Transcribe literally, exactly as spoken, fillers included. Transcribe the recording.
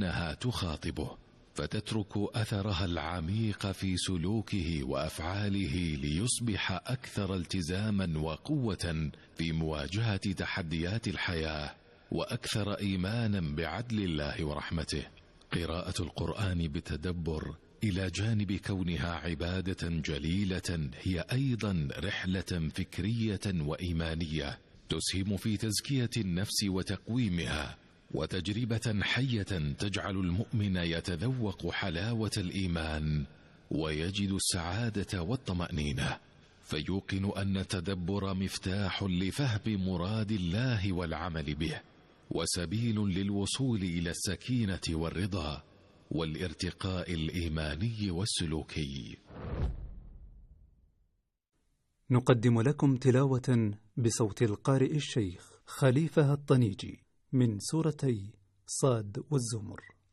كأنها تخاطبه، فتترك أثرها العميق في سلوكه وأفعاله ليصبح أكثر التزاما وقوة في مواجهة تحديات الحياة، وأكثر إيمانا بعدل الله ورحمته. قراءة القرآن بتدبر إلى جانب كونها عبادة جليلة هي أيضا رحلة فكرية وإيمانية تسهم في تزكية النفس وتقويمها، وتجربة حية تجعل المؤمن يتذوق حلاوة الإيمان ويجد السعادة والطمأنينة، فيوقن أن التدبر مفتاح لفهم مراد الله والعمل به، وسبيل للوصول إلى السكينة والرضا والارتقاء الإيماني والسلوكي. نقدم لكم تلاوة بصوت القارئ الشيخ خليفة الطنيجي من سورتي صاد والزمر.